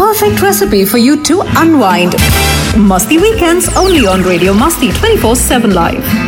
perfect recipe for you to unwind. Masti Weekends only on Radio Masti 24/7 Live.